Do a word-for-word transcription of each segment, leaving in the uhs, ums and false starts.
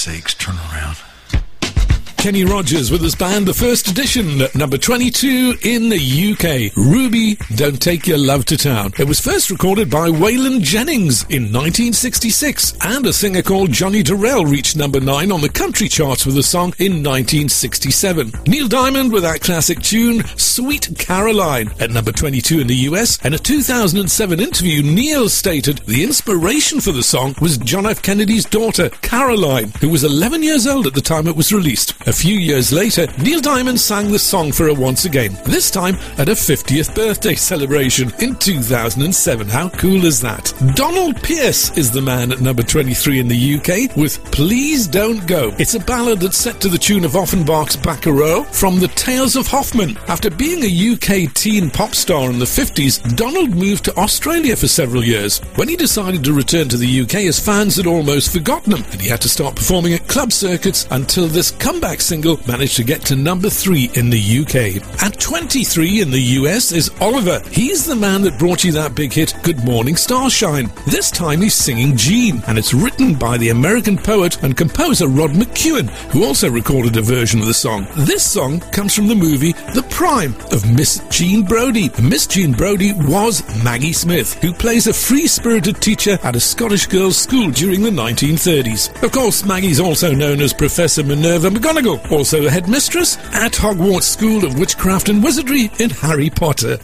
sakes, turn around. Kenny Rogers with his band, The First Edition, at number twenty-two in the U K. Ruby, Don't Take Your Love to Town. It was first recorded by Waylon Jennings in nineteen sixty-six, and a singer called Johnny Durrell reached number nine on the country charts with the song in nineteen sixty-seven. Neil Diamond with that classic tune, Sweet Caroline, at number twenty-two in the U S. In a two thousand seven interview, Neil stated the inspiration for the song was John F. Kennedy's daughter, Caroline, who was eleven years old at the time it was released. A few years later, Neil Diamond sang the song for her once again, this time at her fiftieth birthday celebration in two thousand seven. How cool is that? Donald Pierce is the man at number twenty-three in the U K with Please Don't Go. It's a ballad that's set to the tune of Offenbach's Baccarat from The Tales of Hoffmann. After being a U K teen pop star in the fifties, Donald moved to Australia for several years. When he decided to return to the U K, his fans had almost forgotten him, and he had to start performing at club circuits until this comeback single managed to get to number three in the U K. At twenty-three in the U S is Oliver. He's the man that brought you that big hit, Good Morning Starshine. This time he's singing Jean, and it's written by the American poet and composer Rod McEwen, who also recorded a version of the song. This song comes from the movie The Prime of Miss Jean Brodie. Miss Jean Brodie was Maggie Smith, who plays a free-spirited teacher at a Scottish girls' school during the nineteen thirties. Of course, Maggie's also known as Professor Minerva McGonagall, also the headmistress at Hogwarts School of Witchcraft and Wizardry in Harry Potter.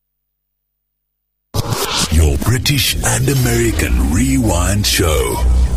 Your British and American Rewind Show.